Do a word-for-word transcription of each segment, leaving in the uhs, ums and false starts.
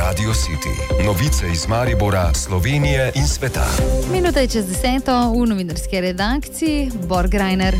Radio City. Novice iz Maribora, Slovenije in sveta. Minuta je čez deseto v novinarski redakciji Borg Reiner.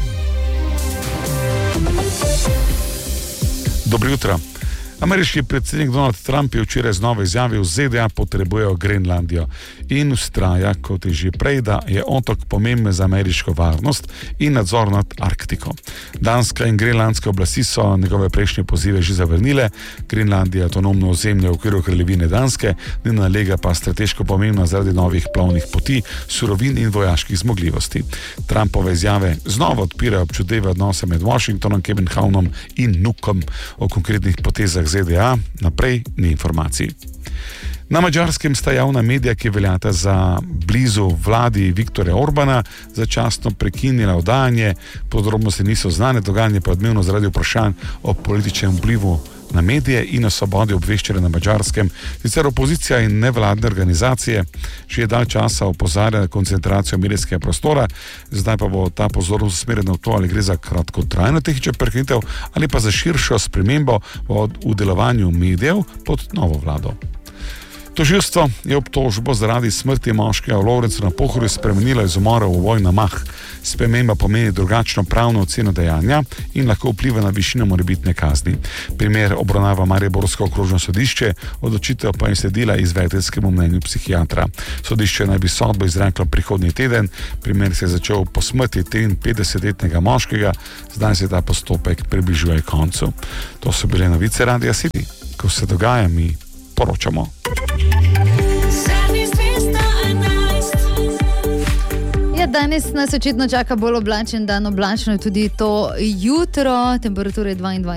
Dobro jutro. Ameriški predsednik Donald Trump je včeraj znova izjavil, Z D A potrebujejo Grenlandijo in vztraja, kot je že prej, da je otok pomemben za ameriško varnost in nadzor nad Arktiko. Danska in grenlandske oblasti so njegove prejšnje pozive že zavrnile. Grenlandija je avtonomno ozemlje v okviru kraljevine Danske, njena lega pa strateško pomembna zaradi novih plovnih poti, surovin in vojaških zmogljivosti. Trumpove izjave znova odpirajo občutljive odnose med Washingtonom, Copenhagenom in Nukom. O konkretnih potezah Z D A naprej ni informacij. Na Madžarskem sta javna medija, ki veljata za blizu vladi Viktorja Orbana, začasno prekinila oddajanje. Podrobnosti niso znane, dogajanje pa je odmevno zaradi vprašanj o političnem vplivu na medije in o svobodi obveščanja na Madžarskem. Sicer opozicija in nevladne organizacije že dalj časa opozarjajo na koncentracijo medijskega prostora, zdaj pa bo ta pozornost usmerjena v to, ali gre za kratkotrajno tehnično prekinitev ali pa za širšo spremembo v delovanju medijev pod novo vlado. Tožilstvo je obtožbo zaradi smrti moškega v Lovrencu na Pohorju spremenilo iz umora v uboj na mah. Sprememba pomeni drugačno pravno oceno dejanja in lahko vpliva na višino morebitne kazni. Primer obravnava mariborsko okrožno sodišče, odločitev pa je sledila izvedenskemu mnenju psihiatra. Sodišče naj bi sodbo izreklo prihodnji teden. Primer se je začel po smrti triinpetdesetletnega moškega, zdaj se ta postopek približuje koncu. To so bile novice Radia City. Ko se dogaja, mi poročamo. Ja, danes nas očitno čaka bolj oblačen dan, oblačno je tudi to jutro, temperatura je dvaindvajset.